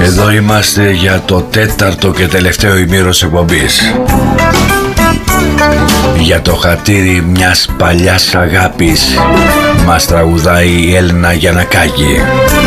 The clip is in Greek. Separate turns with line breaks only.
Εδώ είμαστε για το τέταρτο και τελευταίο ημίρος εκπομπής. Για το χατήρι μιας παλιάς αγάπης μας τραγουδάει η Έλληνα Γιαννακάκη.